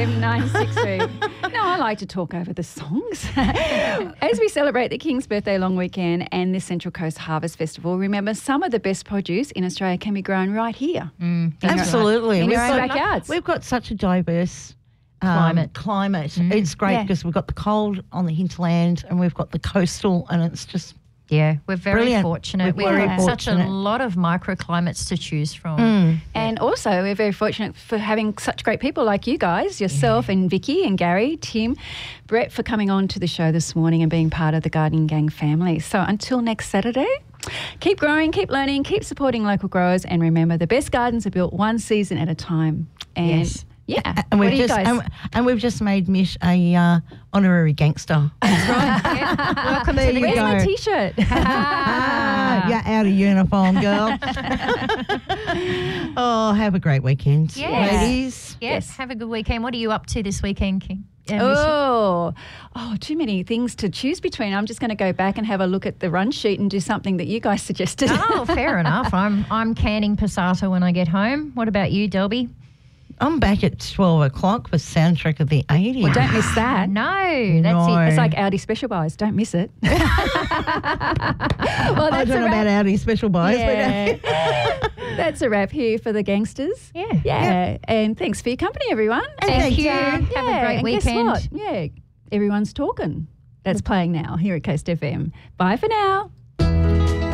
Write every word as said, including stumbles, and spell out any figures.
M nine six three. No, I like to talk over the songs. As we celebrate the King's Birthday long weekend and the Central Coast Harvest Festival, remember some of the best produce in Australia can be grown right here. Mm, Absolutely. In We've your own got- backyards. We've got such a diverse um, Climate. Climate. Mm. It's great Yeah. because we've got the cold on the hinterland and we've got the coastal, and it's just Yeah, we're very Brilliant. fortunate. We're We've very got such a fortunate. lot of microclimates to choose from. mm, And also, we're very fortunate for having such great people like you guys, yourself and Vicky and Gary, Tim, Brett, for coming on to the show this morning and being part of the Gardening Gang family. So until next Saturday, keep growing, keep learning, keep supporting local growers, and remember, the best gardens are built one season at a time. And Yes. yeah, and what we've do you just guys? and, and we've just made Mish a uh, honorary gangster. Welcome There to the you Where's go. my T-shirt? Ah, you're out of uniform, girl. Oh, have a great weekend, Yes. ladies. Yes, Yes. have a good weekend. What are you up to this weekend, King? Uh, Michelle? Oh, oh, too many things to choose between. I'm just going to go back and have a look at the run sheet and do something that you guys suggested. Oh, fair enough. I'm I'm canning passata when I get home. What about you, Delby? I'm back at twelve o'clock for Soundtrack of the eighties. Well, don't miss that. No, that's No. it. It's like Audi Special Buys. Don't miss it. well, I that's don't a know about wrap. Audi special buys, Yeah. That's a wrap here for the gangsters. Yeah. Yeah. And thanks for your company, everyone. And Thank thanks, you. uh, Have a Yeah, great and weekend. Guess what? Yeah, everyone's talking. That's playing now here at Coast F M. Bye for now.